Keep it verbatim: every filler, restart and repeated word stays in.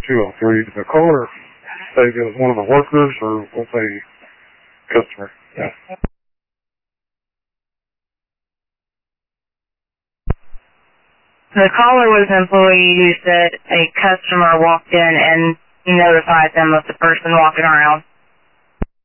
two oh three. The caller said it was one of the workers or was a customer. Yeah. The caller was an employee who said a customer walked in and notified them of the person walking around.